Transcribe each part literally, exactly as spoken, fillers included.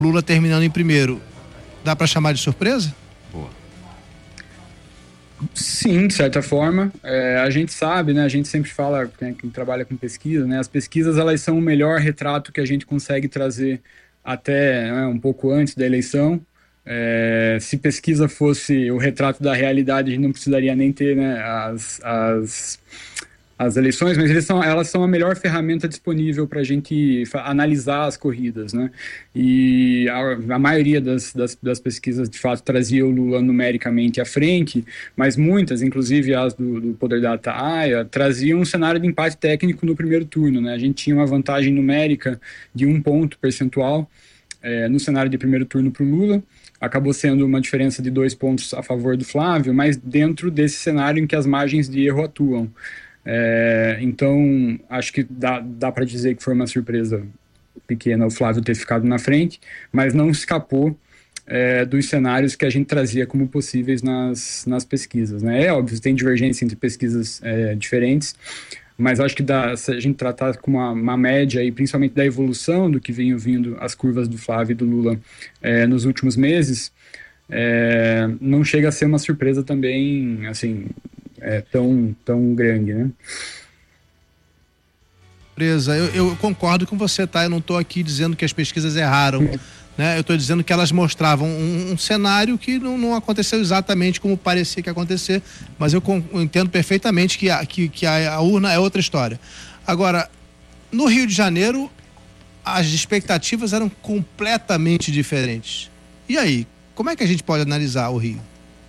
Lula terminando em primeiro, dá para chamar de surpresa? Boa. Sim, de certa forma. É, a gente sabe, né? A gente sempre fala, quem, quem trabalha com pesquisa, né? As pesquisas, elas são o melhor retrato que a gente consegue trazer até, né, um pouco antes da eleição. É, se pesquisa fosse o retrato da realidade, a gente não precisaria nem ter, né, as, as, as eleições, mas eles são, elas são a melhor ferramenta disponível para a gente analisar as corridas, né? E a, a maioria das, das, das pesquisas, de fato, trazia o Lula numericamente à frente, mas muitas, inclusive as do, do Poder Data A I A, traziam um cenário de empate técnico no primeiro turno, né? A gente tinha uma vantagem numérica de um ponto percentual é, no cenário de primeiro turno para o Lula. Acabou sendo uma diferença de dois pontos a favor do Flávio, mas dentro desse cenário em que as margens de erro atuam. É, então, acho que dá, dá para dizer que foi uma surpresa pequena o Flávio ter ficado na frente, mas não escapou é, dos cenários que a gente trazia como possíveis nas, nas pesquisas, né? É óbvio, tem divergência entre pesquisas é, diferentes, mas acho que dá, se a gente tratar com uma, uma média, e principalmente da evolução do que vinham vindo as curvas do Flávio e do Lula é, nos últimos meses, é, não chega a ser uma surpresa também, assim, é, tão, tão grande, né? Surpresa, eu, eu concordo com você, tá? Eu não estou aqui dizendo que as pesquisas erraram, né? Eu estou dizendo que elas mostravam um, um cenário que não, não aconteceu exatamente como parecia que ia acontecer, mas eu, com, eu entendo perfeitamente que, a, que, que a, a urna é outra história. Agora, no Rio de Janeiro, as expectativas eram completamente diferentes. E aí, como é que a gente pode analisar o Rio?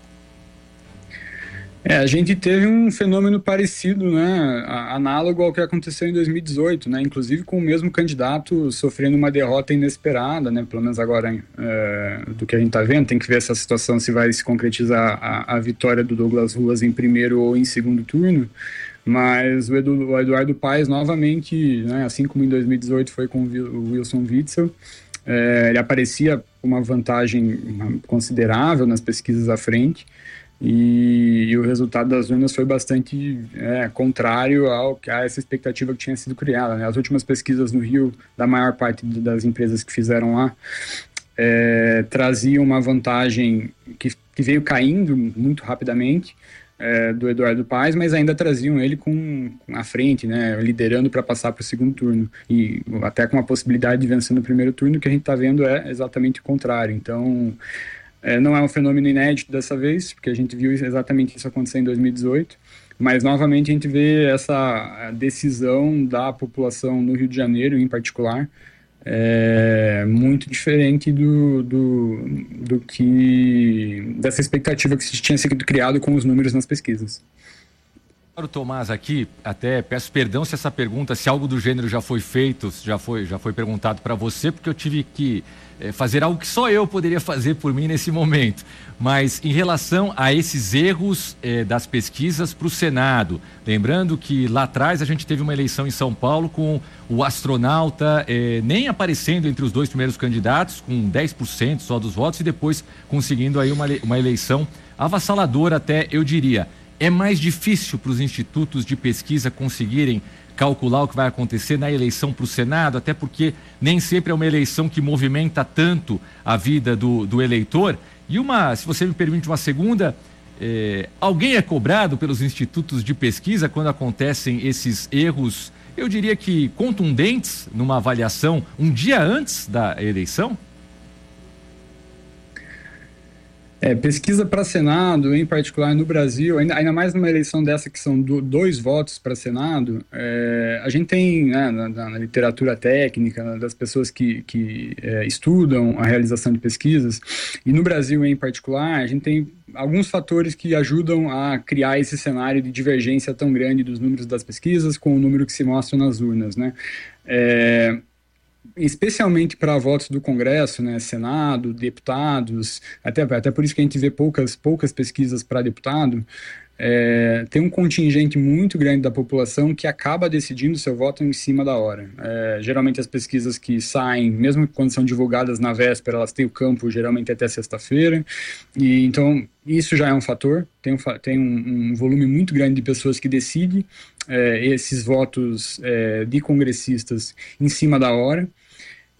É, a gente teve um fenômeno parecido, né, análogo ao que aconteceu em dois mil e dezoito, né, inclusive com o mesmo candidato sofrendo uma derrota inesperada, né, pelo menos agora é, do que a gente está vendo. Tem que ver essa situação, se vai se concretizar a, a vitória do Douglas Ruas em primeiro ou em segundo turno, mas o, Edu, o Eduardo Paes novamente, né, assim como em dois mil e dezoito foi com o Wilson Witzel, é, ele aparecia com uma vantagem considerável nas pesquisas à frente. E, e o resultado das urnas foi bastante é, contrário ao, a essa expectativa que tinha sido criada, né? As últimas pesquisas no Rio, da maior parte das empresas que fizeram lá, é, traziam uma vantagem que, que veio caindo muito rapidamente é, do Eduardo Paes, mas ainda traziam ele com, com à frente, né, liderando para passar para o segundo turno, e até com a possibilidade de vencer no primeiro turno. Que a gente está vendo é exatamente o contrário. Então, É, não é um fenômeno inédito dessa vez, porque a gente viu exatamente isso acontecer em dois mil e dezoito, mas novamente a gente vê essa decisão da população no Rio de Janeiro, em particular, é, muito diferente do, do, do que dessa expectativa que tinha sido criado com os números nas pesquisas. Claro, Tomás, aqui até peço perdão se essa pergunta, se algo do gênero já foi feito, se já foi, já foi perguntado para você, porque eu tive que é, fazer algo que só eu poderia fazer por mim nesse momento. Mas em relação a esses erros é, das pesquisas para o Senado, lembrando que lá atrás a gente teve uma eleição em São Paulo com o astronauta é, nem aparecendo entre os dois primeiros candidatos, com dez por cento só dos votos, e depois conseguindo aí uma, uma eleição avassaladora até, eu diria. É mais difícil para os institutos de pesquisa conseguirem calcular o que vai acontecer na eleição para o Senado, até porque nem sempre é uma eleição que movimenta tanto a vida do, do eleitor. E uma, se você me permite uma segunda, é, alguém é cobrado pelos institutos de pesquisa quando acontecem esses erros, eu diria que contundentes, numa avaliação um dia antes da eleição? É, pesquisa para Senado, em particular no Brasil, ainda, ainda mais numa eleição dessa que são do, dois votos para Senado, é, a gente tem, né, na, na literatura técnica, né, das pessoas que, que é, estudam a realização de pesquisas, e no Brasil em particular, a gente tem alguns fatores que ajudam a criar esse cenário de divergência tão grande dos números das pesquisas com o número que se mostra nas urnas, né? É, especialmente para votos do Congresso, né, Senado, deputados, até, até por isso que a gente vê poucas, poucas pesquisas para deputado, é, tem um contingente muito grande da população que acaba decidindo seu voto em cima da hora. É, geralmente as pesquisas que saem, mesmo quando são divulgadas na véspera, elas têm o campo geralmente até sexta-feira, e então isso já é um fator. Tem um, tem um, um volume muito grande de pessoas que decidem é, esses votos é, de congressistas em cima da hora.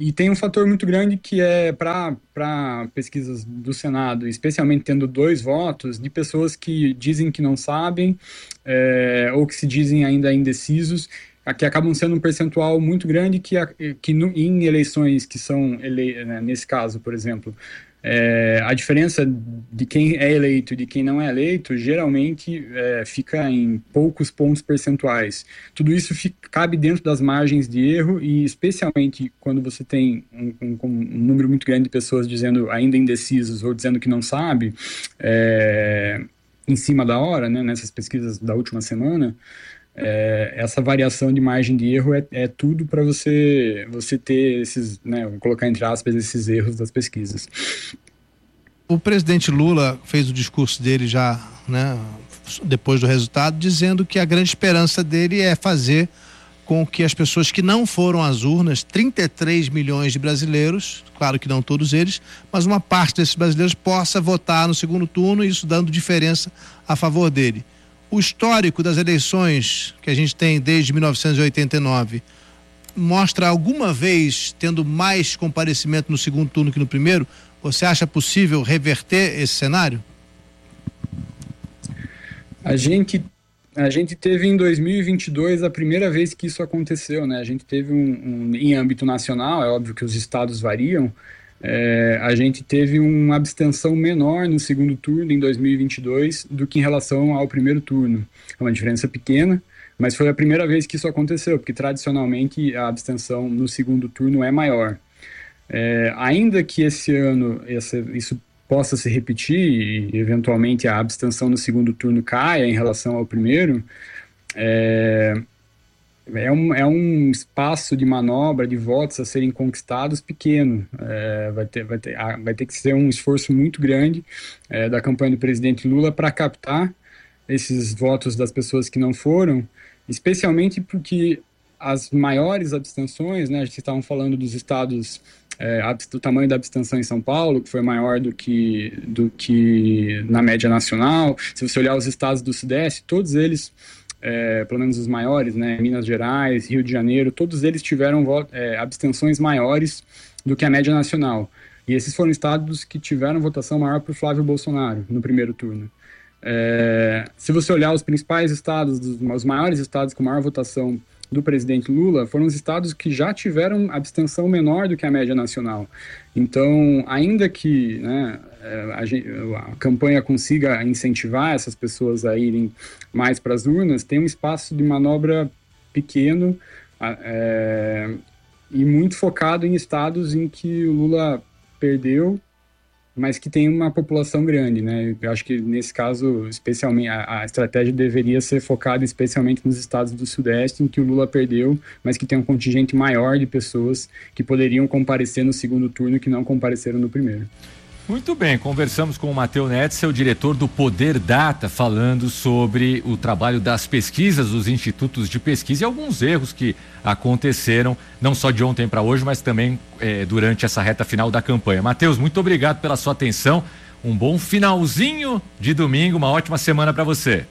E tem um fator muito grande que é para pesquisas do Senado, especialmente tendo dois votos, de pessoas que dizem que não sabem é, ou que se dizem ainda indecisos, que acabam sendo um percentual muito grande que, que no, em eleições que são, ele, né, nesse caso, por exemplo, é, a diferença de quem é eleito e de quem não é eleito geralmente é, fica em poucos pontos percentuais. Tudo isso fica, cabe dentro das margens de erro e especialmente quando você tem um, um, um número muito grande de pessoas dizendo ainda indecisos ou dizendo que não sabe, é, em cima da hora, né, nessas pesquisas da última semana. É, essa variação de margem de erro é, é tudo para você, você ter esses, né, vou colocar entre aspas, esses erros das pesquisas. O presidente Lula fez o discurso dele já, né, depois do resultado, dizendo que a grande esperança dele é fazer com que as pessoas que não foram às urnas, trinta e três milhões de brasileiros, claro que não todos eles, mas uma parte desses brasileiros possa votar no segundo turno, isso dando diferença a favor dele. O histórico das eleições que a gente tem desde mil novecentos e oitenta e nove mostra alguma vez tendo mais comparecimento no segundo turno que no primeiro? Você acha possível reverter esse cenário? A gente, a gente teve em dois mil e vinte e dois a primeira vez que isso aconteceu, né? A gente teve um, um em âmbito nacional, é óbvio que os estados variam. É, a gente teve uma abstenção menor no segundo turno em dois mil e vinte e dois do que em relação ao primeiro turno. É uma diferença pequena, mas foi a primeira vez que isso aconteceu, porque tradicionalmente a abstenção no segundo turno é maior. É, ainda que esse ano essa, isso possa se repetir e eventualmente a abstenção no segundo turno caia em relação ao primeiro, é, É um, é um espaço de manobra, de votos a serem conquistados pequeno. É, vai, ter, vai, ter, vai ter que ser um esforço muito grande é, da campanha do presidente Lula para captar esses votos das pessoas que não foram, especialmente porque as maiores abstenções, né, a gente estava falando dos estados, é, do tamanho da abstenção em São Paulo, que foi maior do que, do que na média nacional. Se você olhar os estados do Sudeste, todos eles... É, pelo menos os maiores, né, Minas Gerais, Rio de Janeiro, todos eles tiveram é, abstenções maiores do que a média nacional. E esses foram estados que tiveram votação maior por Flávio Bolsonaro no primeiro turno. É, se você olhar os principais estados, os maiores estados com maior votação do presidente Lula, foram os estados que já tiveram abstenção menor do que a média nacional. Então, ainda que, né, a, a campanha consiga incentivar essas pessoas a irem mais para as urnas, tem um espaço de manobra pequeno é, e muito focado em estados em que o Lula perdeu, mas que tem uma população grande, né? Eu acho que nesse caso, especialmente, a, a estratégia deveria ser focada especialmente nos estados do Sudeste, em que o Lula perdeu, mas que tem um contingente maior de pessoas que poderiam comparecer no segundo turno que não compareceram no primeiro. Muito bem, conversamos com o Matheus Netzel, diretor do Poder Data, falando sobre o trabalho das pesquisas, dos institutos de pesquisa e alguns erros que aconteceram, não só de ontem para hoje, mas também eh, durante essa reta final da campanha. Matheus, muito obrigado pela sua atenção, um bom finalzinho de domingo, uma ótima semana para você.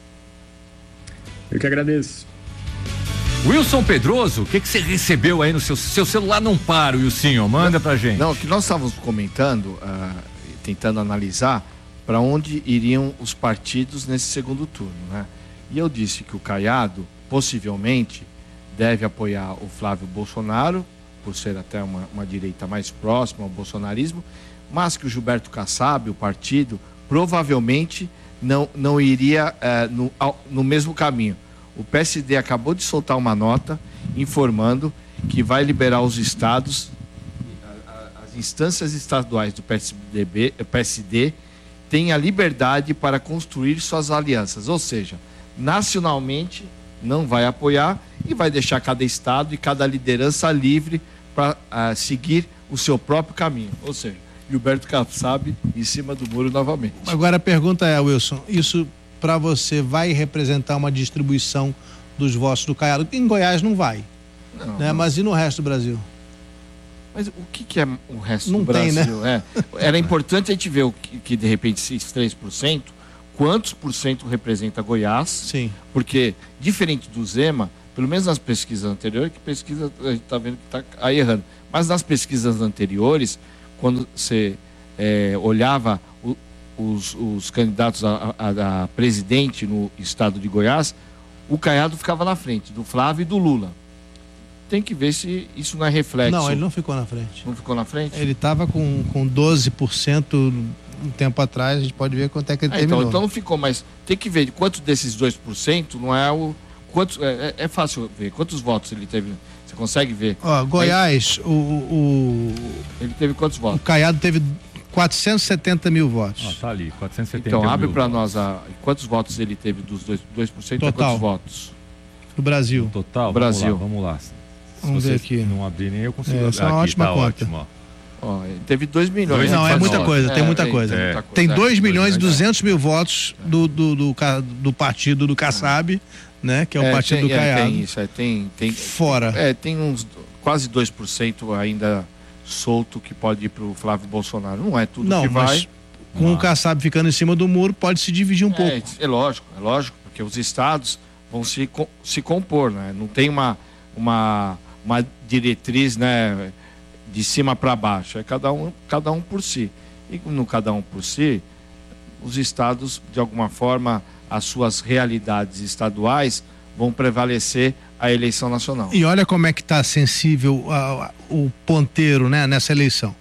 Eu que agradeço. Wilson Pedroso, o que que você recebeu aí no seu, seu celular? Não para, Wilson, manda pra gente. Não, o que nós estávamos comentando, uh, tentando analisar para onde iriam os partidos nesse segundo turno, né? E eu disse que o Caiado possivelmente deve apoiar o Flávio Bolsonaro, por ser até uma, uma direita mais próxima ao bolsonarismo, mas que o Gilberto Kassab, o partido, provavelmente não, não iria uh, no, ao, no mesmo caminho. O P S D acabou de soltar uma nota informando que vai liberar os estados, as instâncias estaduais do P S D B, P S D têm a liberdade para construir suas alianças, ou seja, nacionalmente não vai apoiar e vai deixar cada estado e cada liderança livre para uh, seguir o seu próprio caminho, ou seja, Gilberto Kassab em cima do muro novamente. Agora a pergunta é, Wilson, isso para você vai representar uma distribuição dos votos do Caiado? Em Goiás não vai, não, né? Não. Mas e no resto do Brasil? Mas o que, que é o resto não do tem, Brasil? Né? É, era importante a gente ver o que, que de repente esses três por cento, quantos por cento representa Goiás? Sim. Porque, diferente do Zema, pelo menos nas pesquisas anteriores, que pesquisa a gente está vendo que está aí errando, Mas nas pesquisas anteriores, quando você é, olhava o, os, os candidatos a, a, a presidente no estado de Goiás, o Caiado ficava na frente do Flávio e do Lula. Tem que ver se isso não é reflexo. Não, ele não ficou na frente. Não ficou na frente? Ele estava com, com doze por cento um tempo atrás, a gente pode ver quanto é que ele ah, terminou. Então, então não ficou, mas tem que ver quantos desses dois por cento não é o... Quantos, é, é fácil ver quantos votos ele teve. Você consegue ver? Ó, Goiás, Aí, o, o... Ele teve quantos votos? O Caiado teve quatrocentos e setenta mil votos. Ó, tá ali, quatrocentos e setenta então, mil. Então, abre para votos. nós a, quantos votos ele teve dos dois, dois por cento. Total. Quantos votos? No Brasil. No total? Brasil. Vamos lá. Vamos lá. Se vamos ver aqui. Não abrir nem eu consigo é, abrir. Essa é uma aqui, ótima tá conta. Ótimo, ó. Ó, ele teve dois milhões. Não, é muita coisa, tem muita coisa. Tem, muita coisa. Tem é, dois milhões e duzentos mil votos do, do, do, do partido do Kassab, né? Que é o é, partido tem, do Caiado. É, tem isso, é, tem, tem, Fora. É, tem uns quase dois por cento ainda solto que pode ir para o Flávio Bolsonaro. Não é tudo Não, que mas vai. Com Não. o Kassab ficando em cima do muro, pode se dividir um é, pouco. É lógico, é lógico, porque os estados vão se, se compor, né? Não tem uma, uma, uma diretriz, né, de cima para baixo, é cada um, cada um por si. E no cada um por si, os estados, de alguma forma, as suas realidades estaduais vão prevalecer a eleição nacional. E olha como é que está sensível a, a, o ponteiro, né, nessa eleição.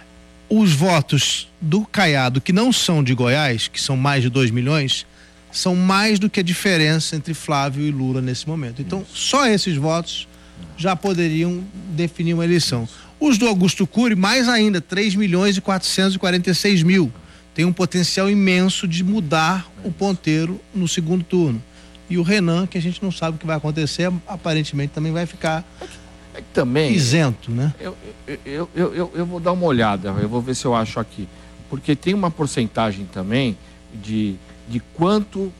Os votos do Caiado, que não são de Goiás, que são mais de dois milhões, são mais do que a diferença entre Flávio e Lula nesse momento. Então, Isso. só esses votos já poderiam definir uma eleição. Os do Augusto Cury, mais ainda, três milhões e quatrocentos e quarenta e seis mil. Tem um potencial imenso de mudar o ponteiro no segundo turno. E o Renan, que a gente não sabe o que vai acontecer, aparentemente também vai ficar é que também, isento, né? Eu, eu, eu, eu, eu vou dar uma olhada, eu vou ver se eu acho aqui. Porque tem uma porcentagem também de, de quanto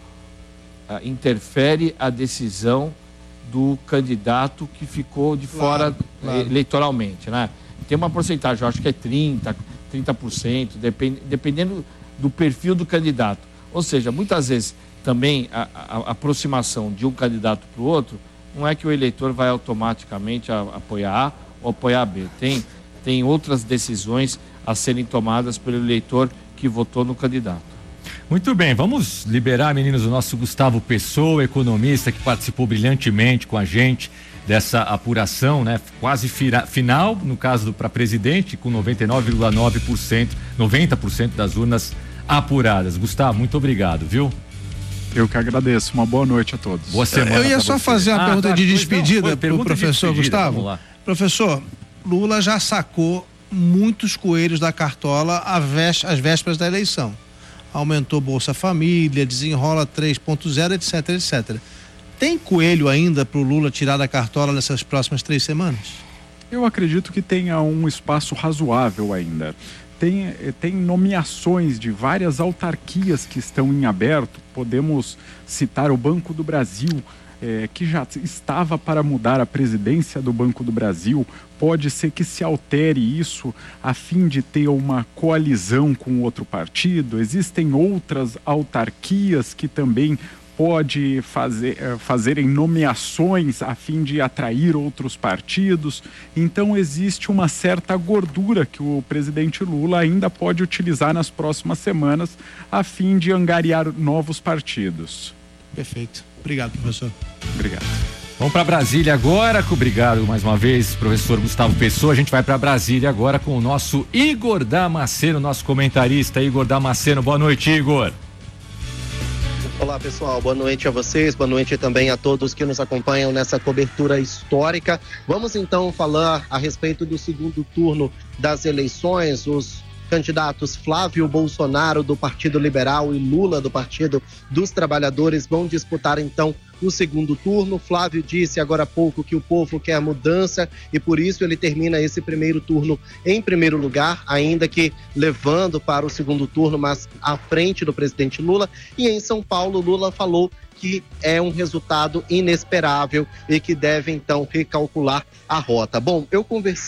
ah, interfere a decisão do candidato que ficou de claro, fora claro. eleitoralmente, né? Tem uma porcentagem, eu acho que é trinta por cento, depend, dependendo do perfil do candidato. Ou seja, muitas vezes também a, a, a aproximação de um candidato para o outro, não é que o eleitor vai automaticamente a, apoiar A ou apoiar B. Tem, tem outras decisões a serem tomadas pelo eleitor que votou no candidato. Muito bem, vamos liberar, meninos, o nosso Gustavo Pessoa, economista, que participou brilhantemente com a gente dessa apuração, né? Quase fira, final, no caso para presidente, com noventa e nove vírgula nove por cento, noventa por cento das urnas apuradas. Gustavo, muito obrigado, viu? Eu que agradeço. Uma boa noite a todos. Boa semana. Eu ia só você. fazer uma ah, pergunta tá, de despedida para o professor de despedida, Gustavo. Professor, Lula já sacou muitos coelhos da cartola às vésperas da eleição. Aumentou Bolsa Família, desenrola três ponto zero, etc, etcétera. Tem coelho ainda para o Lula tirar da cartola nessas próximas três semanas? Eu acredito que tenha um espaço razoável ainda. Tem, tem nomeações de várias autarquias que estão em aberto. Podemos citar o Banco do Brasil, é, que já estava para mudar a presidência do Banco do Brasil. Pode ser que se altere isso a fim de ter uma coalizão com outro partido. Existem outras autarquias que também pode fazer, fazerem nomeações a fim de atrair outros partidos. Então existe uma certa gordura que o presidente Lula ainda pode utilizar nas próximas semanas a fim de angariar novos partidos. Perfeito. Obrigado, professor. Obrigado. Vamos para Brasília agora. Obrigado mais uma vez, professor Gustavo Pessoa. A gente vai para Brasília agora com o nosso Igor Damasceno, nosso comentarista. Igor Damasceno, boa noite, Igor. Olá, pessoal, boa noite a vocês, boa noite também a todos que nos acompanham nessa cobertura histórica. Vamos então falar a respeito do segundo turno das eleições. Os candidatos Flávio Bolsonaro, do Partido Liberal, e Lula, do Partido dos Trabalhadores, vão disputar então o segundo turno. Flávio disse agora há pouco que o povo quer mudança e por isso ele termina esse primeiro turno em primeiro lugar, ainda que levando para o segundo turno, mas à frente do presidente Lula. E em São Paulo, Lula falou que é um resultado inesperável e que deve então recalcular a rota. Bom, eu conversei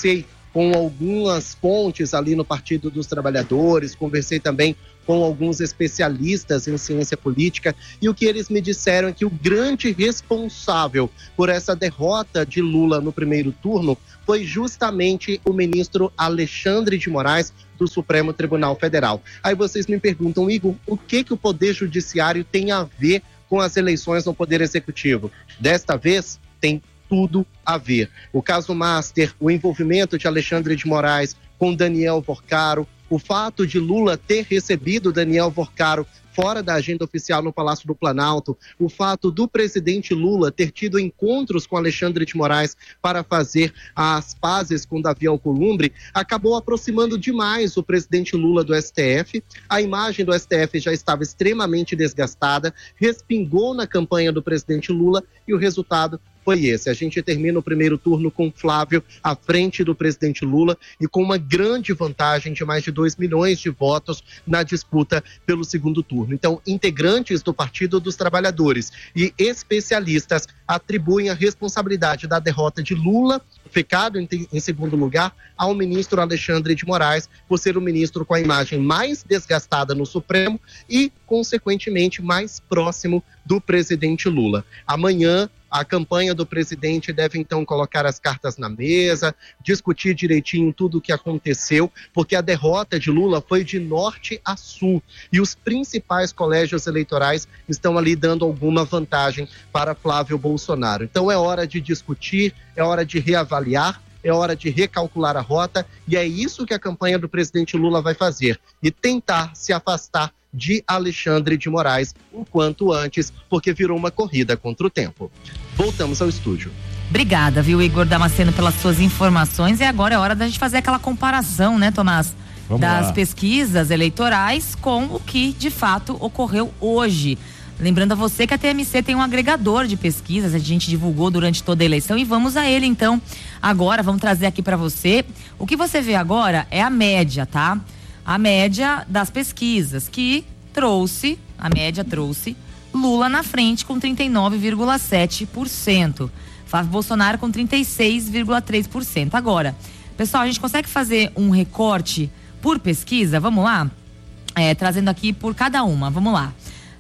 com algumas fontes ali no Partido dos Trabalhadores, conversei também com alguns especialistas em ciência política, e o que eles me disseram é que o grande responsável por essa derrota de Lula no primeiro turno foi justamente o ministro Alexandre de Moraes, do Supremo Tribunal Federal. Aí vocês me perguntam, Igor, o que, que o Poder Judiciário tem a ver com as eleições no Poder Executivo? Desta vez, tem tudo a ver. O caso Master, o envolvimento de Alexandre de Moraes com Daniel Vorcaro, o fato de Lula ter recebido Daniel Vorcaro fora da agenda oficial no Palácio do Planalto, o fato do presidente Lula ter tido encontros com Alexandre de Moraes para fazer as pazes com Davi Alcolumbre, acabou aproximando demais o presidente Lula do S T F. A imagem do S T F já estava extremamente desgastada, respingou na campanha do presidente Lula e o resultado foi esse. A gente termina o primeiro turno com Flávio à frente do presidente Lula e com uma grande vantagem de mais de dois milhões de votos na disputa pelo segundo turno. Então, integrantes do Partido dos Trabalhadores e especialistas atribuem a responsabilidade da derrota de Lula, ficado em, em segundo lugar, ao ministro Alexandre de Moraes, por ser o ministro com a imagem mais desgastada no Supremo e, consequentemente, mais próximo do presidente Lula. Amanhã, a campanha do presidente deve, então, colocar as cartas na mesa, discutir direitinho tudo o que aconteceu, porque a derrota de Lula foi de norte a sul e os principais colégios eleitorais estão ali dando alguma vantagem para Flávio Bolsonaro. Então é hora de discutir, é hora de reavaliar, é hora de recalcular a rota e é isso que a campanha do presidente Lula vai fazer e tentar se afastar de Alexandre de Moraes o quanto antes, porque virou uma corrida contra o tempo. Voltamos ao estúdio. Obrigada, viu, Igor Damasceno, pelas suas informações. E agora é hora da gente fazer aquela comparação, né, Tomás? Vamos das lá. pesquisas eleitorais com o que de fato ocorreu hoje. Lembrando a você que a T M C tem um agregador de pesquisas, a gente divulgou durante toda a eleição e vamos a ele então. Agora, vamos trazer aqui para você. O que você vê agora é a média, tá? A média das pesquisas, que trouxe, a média trouxe, Lula na frente com trinta e nove vírgula sete por cento. Flávio Bolsonaro com trinta e seis vírgula três por cento. Agora, pessoal, a gente consegue fazer um recorte por pesquisa? Vamos lá? É, trazendo aqui por cada uma, vamos lá.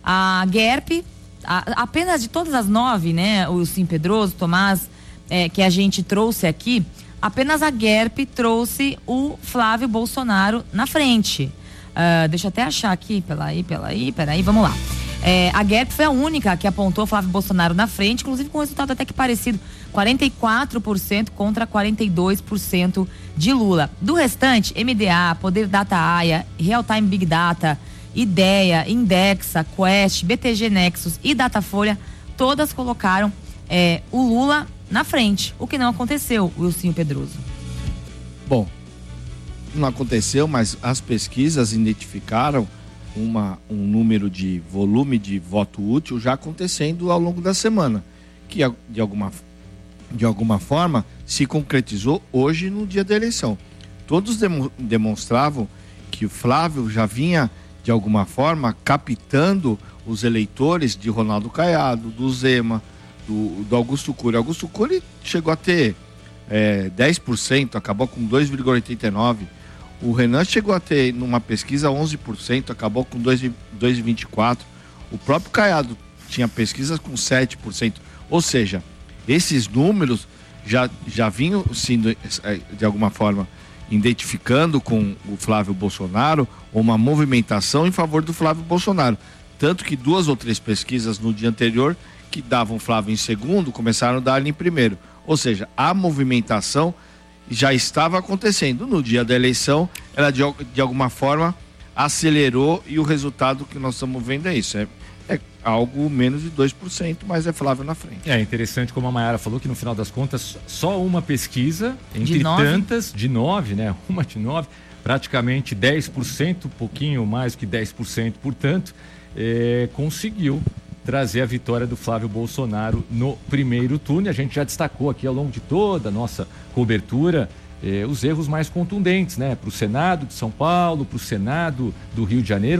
A G E R P, a, apenas de todas as nove, né, o Sim Pedroso, Tomás, é, que a gente trouxe aqui, apenas a G E R P trouxe o Flávio Bolsonaro na frente. Uh, deixa eu até achar aqui, peraí, peraí, peraí, vamos lá. É, a G E R P foi a única que apontou Flávio Bolsonaro na frente, inclusive com um resultado até que parecido, quarenta e quatro por cento contra quarenta e dois por cento de Lula. Do restante, M D A, Poder Data A I A, Real Time Big Data, Ideia, Indexa, Quest, B T G Nexus e Datafolha, todas colocaram é, o Lula na frente, o que não aconteceu, Wilson Pedroso. Bom, não aconteceu, mas as pesquisas identificaram uma, um número de volume de voto útil já acontecendo ao longo da semana, que de alguma, de alguma forma se concretizou hoje no dia da eleição. Todos demo, demonstravam que o Flávio já vinha de alguma forma captando os eleitores de Ronaldo Caiado, do Zema, do, do Augusto Cury. Augusto Cury chegou a ter é, dez por cento, acabou com dois vírgula oitenta e nove por cento. O Renan chegou a ter, numa pesquisa, onze por cento, acabou com dois vírgula vinte e quatro por cento. O próprio Caiado tinha pesquisas com sete por cento. Ou seja, esses números já, já vinham sendo, de alguma forma, identificando com o Flávio Bolsonaro uma movimentação em favor do Flávio Bolsonaro. Tanto que duas ou três pesquisas no dia anterior que davam Flávio em segundo, começaram a dar ele em primeiro. Ou seja, a movimentação já estava acontecendo. No dia da eleição, ela de, de alguma forma acelerou e o resultado que nós estamos vendo é isso. É, é algo menos de dois por cento, mas é Flávio na frente. É interessante, como a Mayara falou, que no final das contas, só uma pesquisa, entre de tantas, de nove, né? Uma de nove, praticamente dez por cento, um pouquinho mais que dez por cento, portanto, é, conseguiu trazer a vitória do Flávio Bolsonaro no primeiro turno. A gente já destacou aqui ao longo de toda a nossa cobertura eh, os erros mais contundentes, né? Para o Senado de São Paulo, para o Senado do Rio de Janeiro.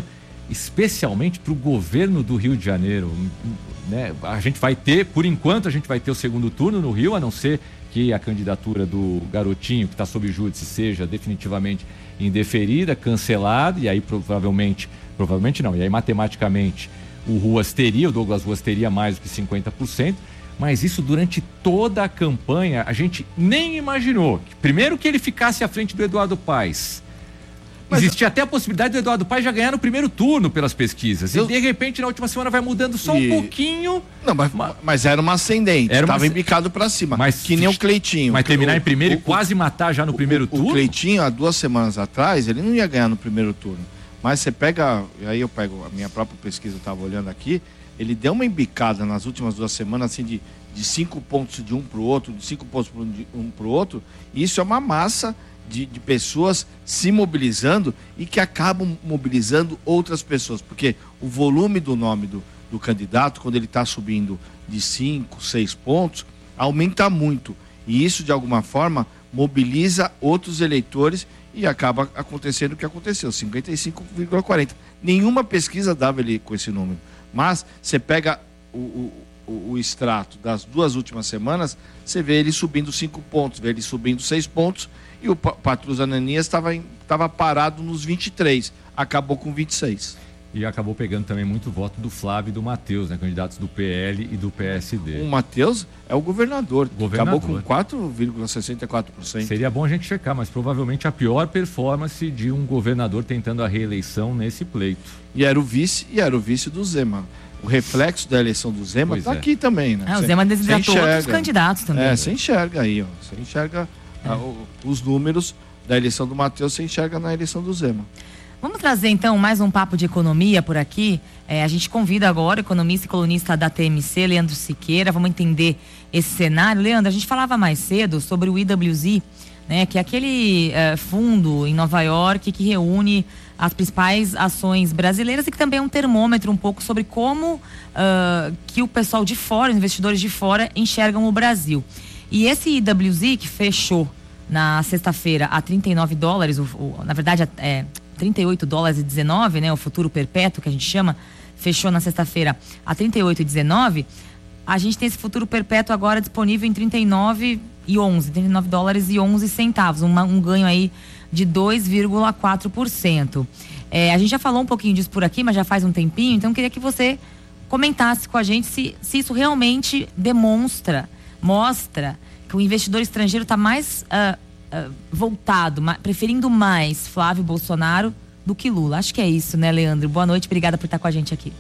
especialmente para o governo do Rio de Janeiro, né? A gente vai ter, por enquanto, a gente vai ter o segundo turno no Rio, a não ser que a candidatura do garotinho que está sob júdice seja definitivamente indeferida, cancelada, e aí provavelmente, provavelmente não, e aí matematicamente o Ruas teria, o Douglas Ruas teria mais do que cinquenta por cento, mas isso durante toda a campanha a gente nem imaginou. Primeiro que ele ficasse à frente do Eduardo Paes. Mas existia até a possibilidade do Eduardo Paes já ganhar no primeiro turno pelas pesquisas. Eu... E de repente, na última semana, vai mudando só e... um pouquinho. Não, mas, mas... mas era uma ascendente. Era Tava uma... embicado pra cima. Mas... Que nem o Cleitinho. Mas terminar o... em primeiro o... e quase matar já no o... primeiro o... turno? O Cleitinho, há duas semanas atrás, ele não ia ganhar no primeiro turno. Mas você pega. E aí eu pego a minha própria pesquisa, eu tava olhando aqui. Ele deu uma embicada nas últimas duas semanas, assim, de, de cinco pontos de um pro outro, de cinco pontos de um pro outro. E isso é uma massa. De, de pessoas se mobilizando e que acabam mobilizando outras pessoas, porque o volume do nome do, do candidato, quando ele está subindo de cinco, seis pontos, aumenta muito, e isso de alguma forma mobiliza outros eleitores e acaba acontecendo o que aconteceu, cinquenta e cinco vírgula quarenta. Nenhuma pesquisa dava ele com esse número, mas você pega o, o, o, o extrato das duas últimas semanas, você vê ele subindo cinco pontos, vê ele subindo seis pontos, e o Patrus Ananias estava parado nos vinte e três, acabou com vinte e seis. E acabou pegando também muito voto do Flávio e do Matheus, né, candidatos do P L e do P S D. O Matheus é o governador, governador. Acabou com quatro vírgula sessenta e quatro por cento. Seria bom a gente checar, mas provavelmente a pior performance de um governador tentando a reeleição nesse pleito. E era o vice, e era o vice do Zema. O reflexo da eleição do Zema está é. aqui também, né? É, o Zema desidratou outros candidatos também. É, você enxerga aí, ó. Você enxerga é. a, os números da eleição do Matheus, você enxerga na eleição do Zema. Vamos trazer então mais um papo de economia por aqui. É, a gente convida agora o economista e colunista da T M C, Leandro Siqueira. Vamos entender esse cenário. Leandro, a gente falava mais cedo sobre o I W Z, né, que é aquele é, fundo em Nova York que reúne as principais ações brasileiras e que também é um termômetro um pouco sobre como uh, que o pessoal de fora, os investidores de fora, enxergam o Brasil. E esse I W Z que fechou na sexta-feira a trinta e nove dólares, o, o, na verdade é trinta e oito dólares e dezenove, né, o futuro perpétuo que a gente chama, fechou na sexta-feira a trinta e oito e dezenove. A gente tem esse futuro perpétuo agora disponível em trinta e nove e onze, trinta e nove dólares e onze centavos, uma, um ganho aí de dois vírgula quatro por cento. É, a gente já falou um pouquinho disso por aqui, mas já faz um tempinho, então eu queria que você comentasse com a gente se, se isso realmente demonstra, mostra que o investidor estrangeiro está mais uh, uh, voltado, ma- preferindo mais Flávio Bolsonaro do que Lula. Acho que é isso, né, Leandro? Boa noite, obrigada por estar com a gente aqui.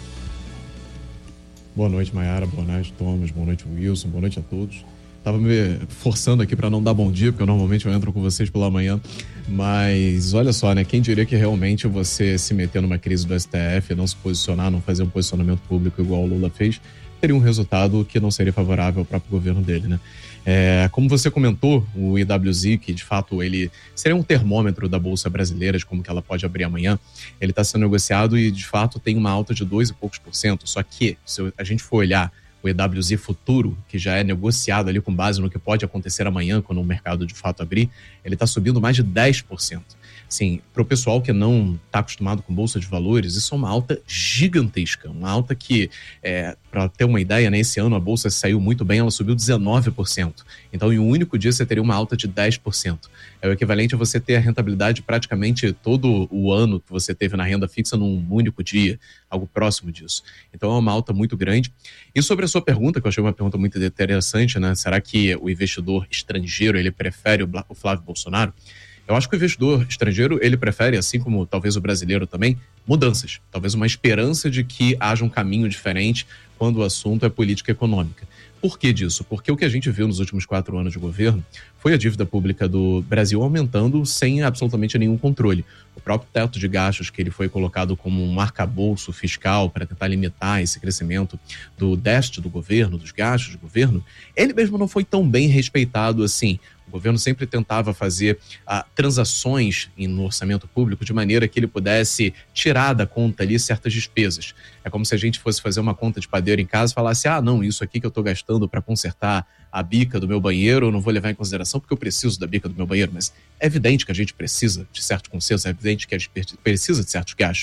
Boa noite, Mayara, boa noite, Thomas, boa noite, Wilson, boa noite a todos. Tava me forçando aqui para não dar bom dia, porque eu normalmente eu entro com vocês pela manhã, mas olha só, né, quem diria que realmente você se meter numa crise do S T F, não se posicionar, não fazer um posicionamento público igual o Lula fez, teria um resultado que não seria favorável ao próprio governo dele, né? É, como você comentou, o I W Z, que de fato ele seria um termômetro da Bolsa Brasileira, de como que ela pode abrir amanhã, ele está sendo negociado e de fato tem uma alta de dois e poucos por cento, só que se a gente for olhar o E W Z futuro, que já é negociado ali com base no que pode acontecer amanhã, quando o mercado de fato abrir, ele está subindo mais de dez por cento. Sim, para o pessoal que não está acostumado com bolsa de valores, isso é uma alta gigantesca, uma alta que, é, para ter uma ideia, né, esse ano a bolsa saiu muito bem, ela subiu dezenove por cento. Então, em um único dia você teria uma alta de dez por cento. É o equivalente a você ter a rentabilidade praticamente todo o ano que você teve na renda fixa num único dia, algo próximo disso. Então, é uma alta muito grande. E sobre a sua pergunta, que eu achei uma pergunta muito interessante, né? Será que o investidor estrangeiro, ele prefere o Flávio Bolsonaro? Eu acho que o investidor estrangeiro, ele prefere, assim como talvez o brasileiro também, mudanças. Talvez uma esperança de que haja um caminho diferente quando o assunto é política econômica. Por que disso? Porque o que a gente viu nos últimos quatro anos de governo foi a dívida pública do Brasil aumentando sem absolutamente nenhum controle. O próprio teto de gastos, que ele foi colocado como um arcabouço fiscal para tentar limitar esse crescimento do déficit do governo, dos gastos do governo, ele mesmo não foi tão bem respeitado assim. O governo sempre tentava fazer ah, transações no orçamento público de maneira que ele pudesse tirar da conta ali certas despesas. É como se a gente fosse fazer uma conta de padeiro em casa e falasse, ah, não, isso aqui que eu estou gastando para consertar a bica do meu banheiro, eu não vou levar em consideração porque eu preciso da bica do meu banheiro, mas é evidente que a gente precisa de certos consertos, é evidente que a gente precisa de certos gastos.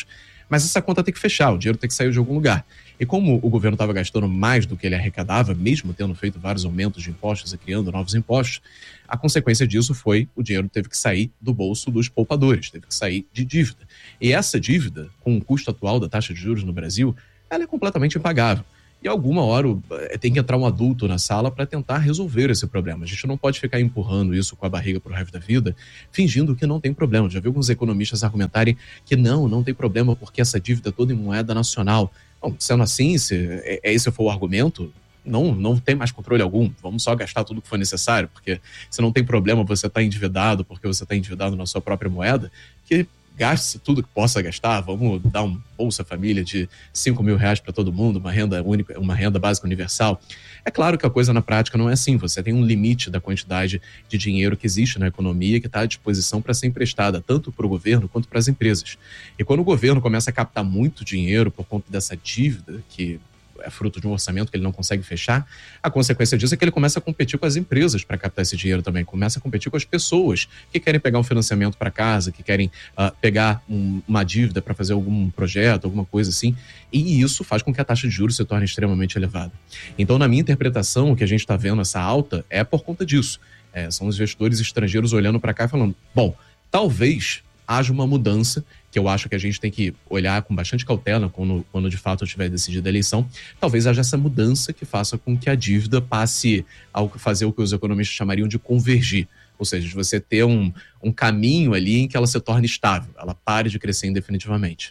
Mas essa conta tem que fechar, o dinheiro tem que sair de algum lugar. E como o governo estava gastando mais do que ele arrecadava, mesmo tendo feito vários aumentos de impostos e criando novos impostos, a consequência disso foi o dinheiro teve que sair do bolso dos poupadores, teve que sair de dívida. E essa dívida, com o custo atual da taxa de juros no Brasil, ela é completamente impagável. E alguma hora tem que entrar um adulto na sala para tentar resolver esse problema. A gente não pode ficar empurrando isso com a barriga para o resto da vida, fingindo que não tem problema. Já vi alguns economistas argumentarem que não, não tem problema porque essa dívida é toda em moeda nacional. Bom, sendo assim, se é, esse for o argumento, não, não tem mais controle algum. Vamos só gastar tudo que for necessário, porque se não tem problema você está endividado porque você está endividado na sua própria moeda, que gaste tudo que possa gastar, vamos dar um Bolsa Família de cinco mil reais para todo mundo, uma renda única, uma renda básica universal. É claro que a coisa na prática não é assim, você tem um limite da quantidade de dinheiro que existe na economia que está à disposição para ser emprestada, tanto para o governo quanto para as empresas. E quando o governo começa a captar muito dinheiro por conta dessa dívida, que é fruto de um orçamento que ele não consegue fechar, a consequência disso é que ele começa a competir com as empresas para captar esse dinheiro também, começa a competir com as pessoas que querem pegar um financiamento para casa, que querem uh, pegar um, uma dívida para fazer algum projeto, alguma coisa assim, e isso faz com que a taxa de juros se torne extremamente elevada. Então, na minha interpretação, o que a gente está vendo essa alta é por conta disso. É, são os investidores estrangeiros olhando para cá e falando, bom, talvez haja uma mudança, que eu acho que a gente tem que olhar com bastante cautela quando, quando de fato tiver decidido a eleição, talvez haja essa mudança que faça com que a dívida passe a fazer o que os economistas chamariam de convergir. Ou seja, de você ter um, um caminho ali em que ela se torne estável, ela pare de crescer indefinitivamente.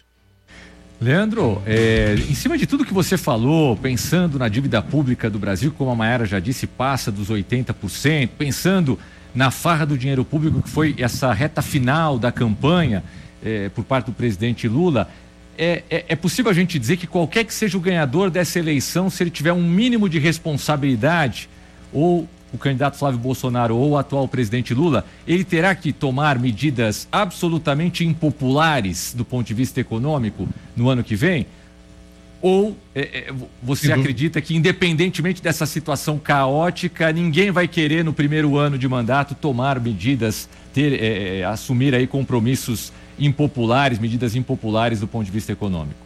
Leandro, é, em cima de tudo que você falou, pensando na dívida pública do Brasil, como a Mayara já disse, passa dos oitenta por cento, pensando na farra do dinheiro público, que foi essa reta final da campanha é, por parte do presidente Lula, é, é, é possível a gente dizer que qualquer que seja o ganhador dessa eleição, se ele tiver um mínimo de responsabilidade, ou o candidato Flávio Bolsonaro ou o atual presidente Lula, ele terá que tomar medidas absolutamente impopulares do ponto de vista econômico no ano que vem? Ou é, é, você acredita que, independentemente dessa situação caótica, ninguém vai querer, no primeiro ano de mandato, tomar medidas, ter, é, assumir aí compromissos impopulares, medidas impopulares do ponto de vista econômico?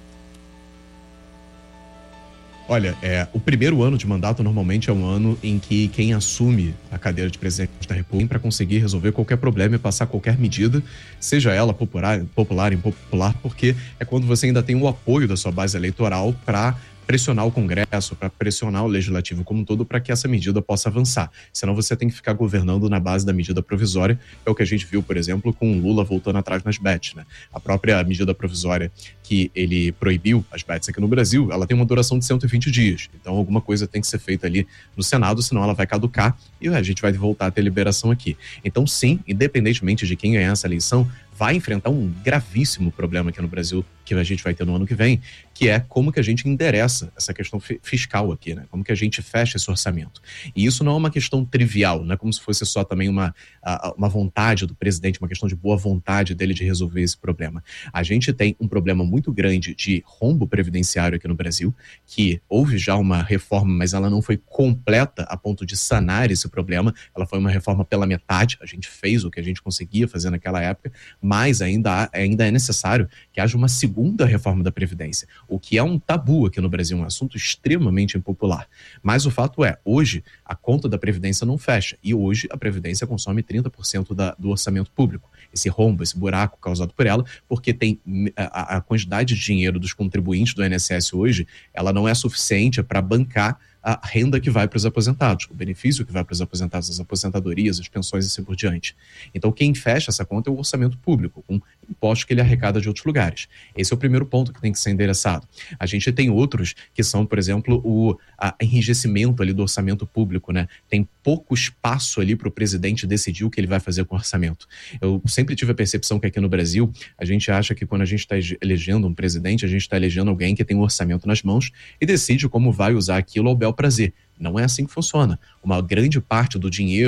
Olha, é, o primeiro ano de mandato normalmente é um ano em que quem assume a cadeira de presidente da República para conseguir resolver qualquer problema e passar qualquer medida, seja ela popular, popular, impopular, porque é quando você ainda tem o apoio da sua base eleitoral para pressionar o Congresso, para pressionar o Legislativo como um todo para que essa medida possa avançar. Senão você tem que ficar governando na base da medida provisória, é o que a gente viu, por exemplo, com o Lula voltando atrás nas bets, né? A própria medida provisória que ele proibiu as bets aqui no Brasil, ela tem uma duração de cento e vinte dias. Então alguma coisa tem que ser feita ali no Senado, senão ela vai caducar e a gente vai voltar a ter liberação aqui. Então sim, independentemente de quem ganhar essa eleição, vai enfrentar um gravíssimo problema aqui no Brasil, que a gente vai ter no ano que vem, que é como que a gente endereça essa questão fiscal aqui, né? Como que a gente fecha esse orçamento. E isso não é uma questão trivial, não é como se fosse só também uma, uma vontade do presidente, uma questão de boa vontade dele de resolver esse problema. A gente tem um problema muito grande de rombo previdenciário aqui no Brasil, que houve já uma reforma, mas ela não foi completa a ponto de sanar esse problema, ela foi uma reforma pela metade, a gente fez o que a gente conseguia fazer naquela época, mas ainda, há, ainda é necessário que haja uma segunda reforma da Previdência, o que é um tabu aqui no Brasil, um assunto extremamente impopular. Mas o fato é, hoje a conta da Previdência não fecha, e hoje a Previdência consome trinta por cento da, do orçamento público. Esse rombo, esse buraco causado por ela, porque tem a, a quantidade de dinheiro dos contribuintes do I N S S hoje, ela não é suficiente para bancar a renda que vai para os aposentados, o benefício que vai para os aposentados, as aposentadorias, as pensões e assim por diante. Então quem fecha essa conta é o orçamento público, com impostos que ele arrecada de outros lugares. Esse é o primeiro ponto que tem que ser endereçado. A gente tem outros que são, por exemplo, o a, enrijecimento ali do orçamento público, né? Tem pouco espaço ali para o presidente decidir o que ele vai fazer com o orçamento. Eu sempre tive a percepção que aqui no Brasil, a gente acha que quando a gente está elegendo um presidente, a gente está elegendo alguém que tem um orçamento nas mãos e decide como vai usar aquilo ao bel prazer. Não é assim que funciona. Uma grande parte do dinheiro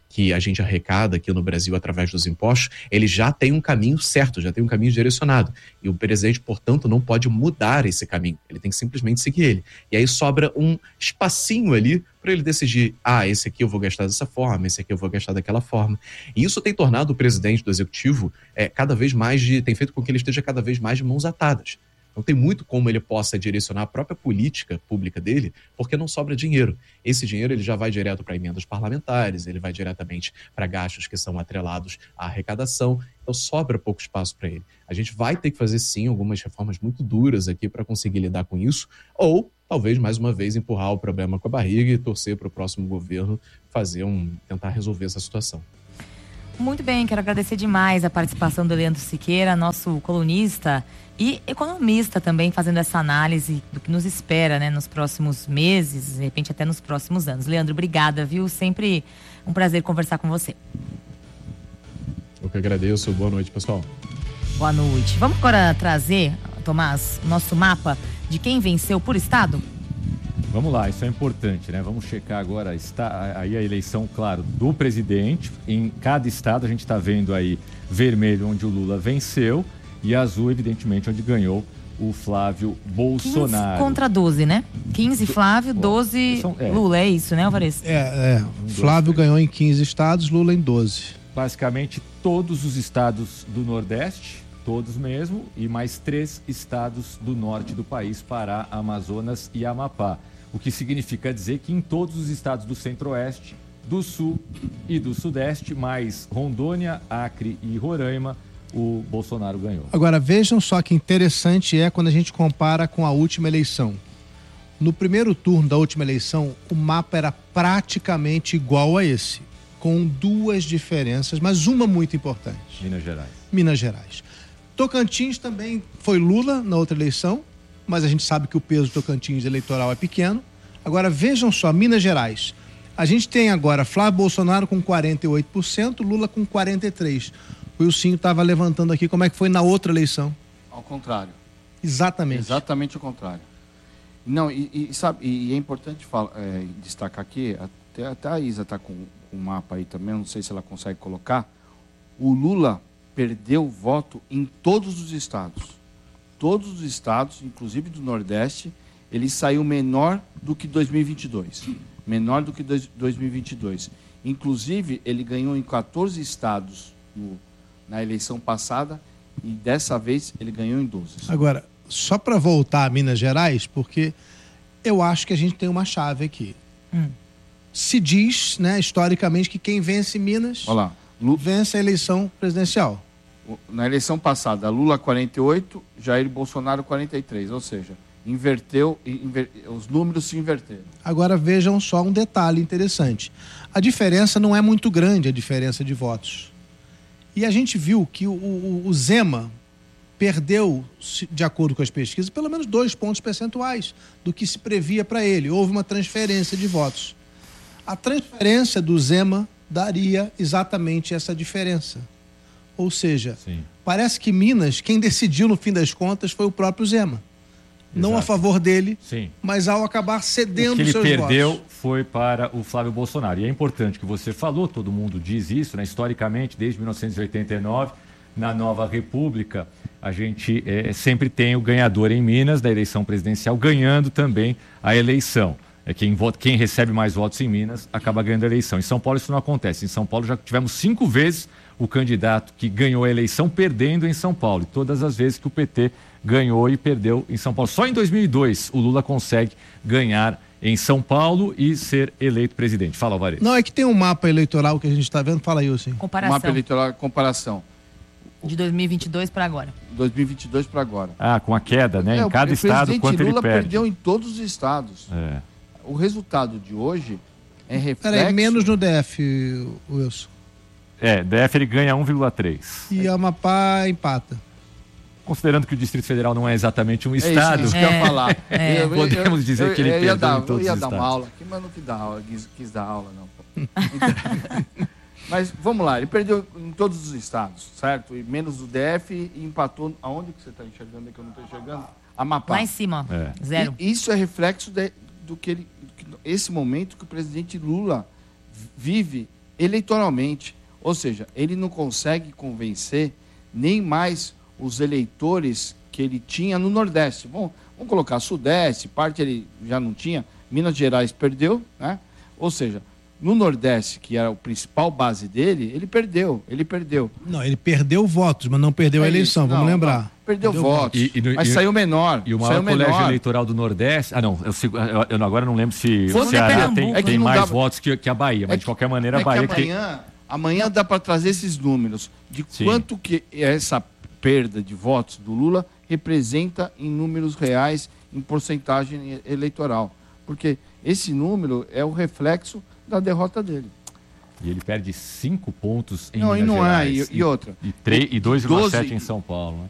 que a gente arrecada aqui no Brasil através dos impostos, ele já tem um caminho certo, já tem um caminho direcionado. E o presidente, portanto, não pode mudar esse caminho. Ele tem que simplesmente seguir ele. E aí sobra um espacinho ali para ele decidir, ah, esse aqui eu vou gastar dessa forma, esse aqui eu vou gastar daquela forma. E isso tem tornado o presidente do executivo é, cada vez mais de, tem feito com que ele esteja cada vez mais de mãos atadas. Não tem muito como ele possa direcionar a própria política pública dele, porque não sobra dinheiro. Esse dinheiro ele já vai direto para emendas parlamentares, ele vai diretamente para gastos que são atrelados à arrecadação, então sobra pouco espaço para ele. A gente vai ter que fazer sim algumas reformas muito duras aqui para conseguir lidar com isso, ou talvez mais uma vez empurrar o problema com a barriga e torcer para o próximo governo fazer um, tentar resolver essa situação. Muito bem, quero agradecer demais a participação do Leandro Siqueira, nosso colunista e economista também, fazendo essa análise do que nos espera, né, nos próximos meses, de repente até nos próximos anos. Leandro, obrigada, viu? Sempre um prazer conversar com você. Eu que agradeço. Boa noite, pessoal. Boa noite. Vamos agora trazer, Tomás, o nosso mapa de quem venceu por estado? Vamos lá, isso é importante, né? Vamos checar agora está, aí a eleição, claro, do presidente. Em cada estado a gente está vendo aí vermelho onde o Lula venceu e azul, evidentemente, onde ganhou o Flávio Bolsonaro. quinze contra doze, né? quinze Flávio, doze São, é. Lula, é isso, né, Alvarez? É, é. Um, Flávio dois, ganhou em quinze estados, Lula em doze. Basicamente todos os estados do Nordeste, todos mesmo, e mais três estados do norte do país, Pará, Amazonas e Amapá. O que significa dizer que em todos os estados do Centro-Oeste, do Sul e do Sudeste, mais Rondônia, Acre e Roraima, o Bolsonaro ganhou. Agora, vejam só que interessante é quando a gente compara com a última eleição. No primeiro turno da última eleição, o mapa era praticamente igual a esse, com duas diferenças, mas uma muito importante. Minas Gerais. Minas Gerais. Tocantins também foi Lula na outra eleição, mas a gente sabe que o peso do Tocantins eleitoral é pequeno. Agora, vejam só, Minas Gerais. A gente tem agora Flávio Bolsonaro com quarenta e oito por cento, Lula com quarenta e três por cento. O Wilson estava levantando aqui como é que foi na outra eleição. Ao contrário. Exatamente. Exatamente ao contrário. Não, e, e, sabe, e é importante falar, é, destacar aqui, até, até a Isa está com o um mapa aí também, não sei se ela consegue colocar, o Lula perdeu voto em todos os estados. Todos os estados, inclusive do Nordeste, ele saiu menor do que dois mil e vinte e dois. Menor do que dois mil e vinte e dois. Inclusive, ele ganhou em quatorze estados no, na eleição passada e dessa vez ele ganhou em doze. Agora, só para voltar a Minas Gerais, porque eu acho que a gente tem uma chave aqui. Hum. Se diz, né, historicamente, que quem vence Minas Olá. vence a eleição presidencial. Na eleição passada, Lula quarenta e oito, Jair Bolsonaro quarenta e três, ou seja, inverteu, inver, os números se inverteram. Agora vejam só um detalhe interessante. A diferença não é muito grande, a diferença de votos. E a gente viu que o, o, o Zema perdeu, de acordo com as pesquisas, pelo menos dois pontos percentuais do que se previa para ele. Houve uma transferência de votos. A transferência do Zema daria exatamente essa diferença. Ou seja, Sim. parece que Minas, quem decidiu no fim das contas foi o próprio Zema. Não Exato. a favor dele, Sim. mas ao acabar cedendo seus votos. O que ele perdeu votos. foi para o Flávio Bolsonaro. E é importante que você falou, todo mundo diz isso, né? Historicamente, desde mil novecentos e oitenta e nove, na Nova República, a gente é, sempre tem o ganhador em Minas da eleição presidencial, ganhando também a eleição. É quem, vota, quem recebe mais votos em Minas acaba ganhando a eleição. Em São Paulo isso não acontece. Em São Paulo já tivemos cinco vezes o candidato que ganhou a eleição perdendo em São Paulo. E todas as vezes que o P T ganhou e perdeu em São Paulo. Só em dois mil e dois o Lula consegue ganhar em São Paulo e ser eleito presidente. Fala, Alvarez. Não, é que tem um mapa eleitoral que a gente está vendo. Fala aí, Wilson. Comparação. Mapa eleitoral, comparação. De dois mil e vinte e dois para agora. dois mil e vinte e dois para agora. Ah, com a queda, né? É, em cada estado, quanto Lula ele perde. perdeu em todos os estados. É. O resultado de hoje é reflexo... Peraí, menos no D F, Wilson. É, D F ele ganha um vírgula três. E Amapá empata. Considerando que o Distrito Federal não é exatamente um é estado... Isso, isso é. que eu ia falar. É. Eu, Podemos eu, dizer eu, que ele perdeu dar, em todos os estados. Eu ia dar uma aula aqui, mas não quis dar aula, quis, quis dar aula, não. Mas vamos lá, ele perdeu em todos os estados, certo? E menos o D F e empatou... Aonde que você está enxergando aí que eu não estou enxergando? Amapá. Lá em cima, é. zero. E isso é reflexo de, do que ele... Esse momento que o presidente Lula vive eleitoralmente. Ou seja, ele não consegue convencer nem mais os eleitores que ele tinha no Nordeste. Bom, vamos colocar Sudeste, parte ele já não tinha, Minas Gerais perdeu, né? Ou seja, no Nordeste, que era a principal base dele, ele perdeu, ele perdeu. Não, ele perdeu votos, mas não perdeu é a eleição, isso. vamos não, lembrar. Não, perdeu, perdeu votos, e, e, mas e, saiu menor. E o maior colégio menor. eleitoral do Nordeste... Ah, não, eu, eu agora não lembro se o Ceará tem, é tem mais dá... votos que, que a Bahia, mas é que, de qualquer maneira é a Bahia... Que amanhã, que... amanhã dá para trazer esses números de Sim. quanto que essa perda de votos do Lula representa em números reais, em porcentagem eleitoral. Porque esse número é o reflexo da derrota dele. E ele perde cinco pontos em não, Minas e não Gerais. É, e, e outra. E, e dois vírgula sete em São Paulo. Né?